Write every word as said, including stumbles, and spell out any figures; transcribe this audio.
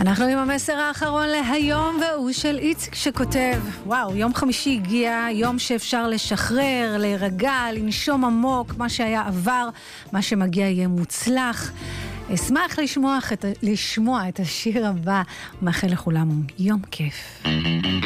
אנחנו עם המסר האחרון להיום, והוא של איציק שכותב, וואו, יום חמישי הגיע, יום שאפשר לשחרר, להירגע, לנשום עמוק, מה שהיה עבר, מה שמגיע יהיה מוצלח. אשמח לשמוע את, לשמוע את השיר הבא, מאחל לכולם יום כיף.